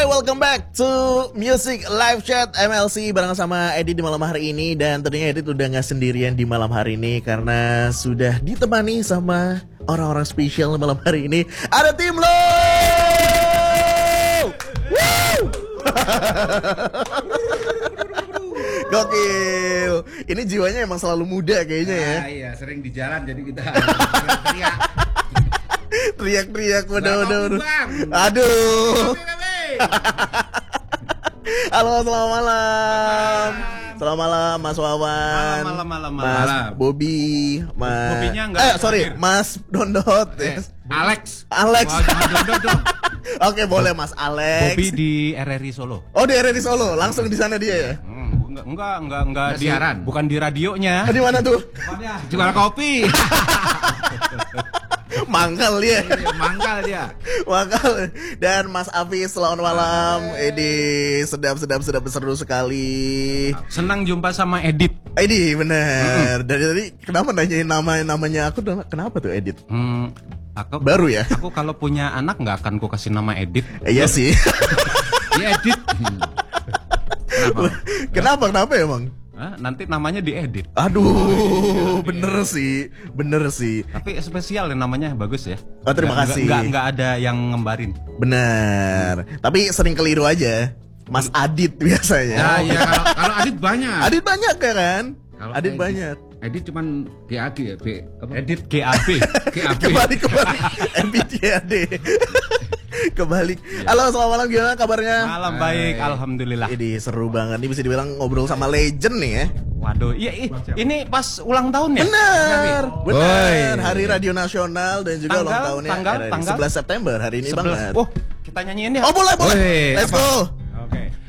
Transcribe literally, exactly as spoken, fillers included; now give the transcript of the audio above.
welcome back to Music Live Chat M L C bareng sama Edit di malam hari ini. Dan tentunya Edit udah gak sendirian di malam hari ini karena sudah ditemani sama orang-orang spesial di malam hari ini. Ada tim lo. Gokil. Ini jiwanya emang selalu muda kayaknya ya. Nah, iya, sering di jalan jadi kita teriak. Teriak-teriak udah-udah. Aduh. Halo, selamat malam. Selamat malam Mas Wawan. Malam, malam, malam, Mas malam. Bobby, Mas. Bobbynya enggak Eh, sorry, hadir. Mas Dondot. Eh, Alex. Alex. Wah, jangan dodot dong. Oke, boleh Mas Alex. Bobby di R R I Solo. Oh, di R R I Solo, langsung di sana dia ya. Hmm, enggak, enggak, enggak, enggak Nggak di siaran. bukan di radionya. Oh, di mana tuh? Jual kopi. Mangkal dia. Mangkal dia. Mangkal. Dan Mas Afis, selamat malam. Edi, sedap sedap sedap seru sekali. Senang jumpa sama Edit. Edi, bener. Dari tadi kenapa nanyain nama namanya aku? Kenapa tuh Edit? Hmm, aku Baru ya? Aku kalau punya anak nggak akan ku kasih nama Edit. Eh, iya sih. Dia edit. Kenapa? Kenapa emang? Hah, nanti namanya diedit. Aduh, bener sih, bener sih. Tapi spesial ya, namanya bagus ya. Oh, terima Nggak- kasih. Nggak, nggak ada yang ngembarin. Bener. Tapi sering keliru aja. Mas Adit biasanya. Ya, iya kalau, kalau Adit banyak. Adit banyak ya kan? Kalau Adit Edit- banyak. Edit cuman G A D ya, B apa? Edit G A B. G A B. Kembali kembali M B T A D. Kebalik. Halo, selamat malam, gimana kabarnya? Malam baik, alhamdulillah. Ini seru banget. Ini bisa dibilang ngobrol sama legend nih ya. Waduh, iya, i- ini pas ulang tahun ya? Bener, bener. Oi. Hari Radio Nasional dan juga Tanggal, ulang tahunnya tanggal, R R I. tanggal. sebelas September hari ini sebelas. banget. Oh, kita nyanyiin ya. Oh, boleh, boleh. Woi, Let's apa? go.